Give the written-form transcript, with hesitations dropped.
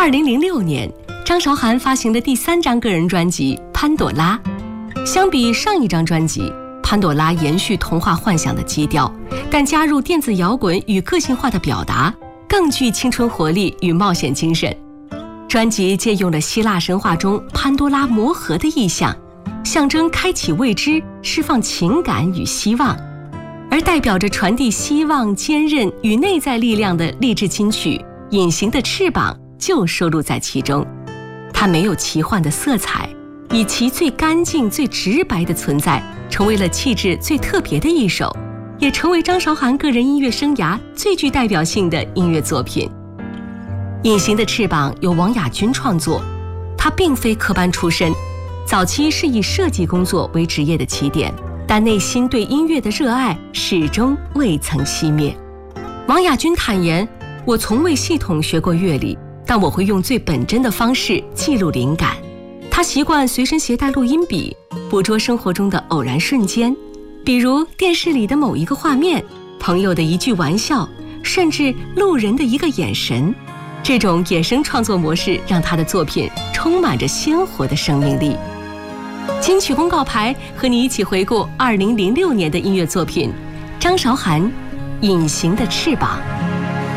2006年，张韶涵发行的第3张个人专辑《潘朵拉》。相比上一张专辑，《潘朵拉》延续童话幻想的基调，但加入电子摇滚与个性化的表达，更具青春活力与冒险精神。专辑借用了希腊神话中潘多拉魔盒的意象，象征开启未知、释放情感与希望，而代表着传递希望、坚韧与内在力量的励志金曲《隐形的翅膀》就收录在其中。它没有奇幻的色彩，以其最干净、最直白的存在，成为了气质最特别的一首，也成为张韶涵个人音乐生涯最具代表性的音乐作品。《隐形的翅膀》由王雅君创作，他并非科班出身，早期是以设计工作为职业的起点，但内心对音乐的热爱始终未曾熄灭。王雅君坦言，我从未系统学过乐理，但我会用最本真的方式记录灵感。他习惯随身携带录音笔，捕捉生活中的偶然瞬间，比如电视里的某一个画面，朋友的一句玩笑，甚至路人的一个眼神。这种野生创作模式让他的作品充满着鲜活的生命力。金曲公告牌和你一起回顾2006年的音乐作品，张韶涵《隐形的翅膀》。